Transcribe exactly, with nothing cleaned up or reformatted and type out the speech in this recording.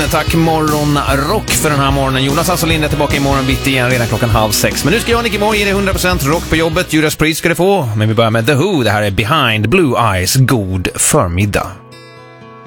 Tack morgonrock för den här morgonen. Jonas Asselin är tillbaka imorgon bitti igen redan klockan halv sex. Men nu ska jag, Nicky Moore, ge dig hundra procent rock på jobbet. Judas Priest ska du få. Men vi börjar med The Who. Det här är Behind Blue Eyes. God förmiddag.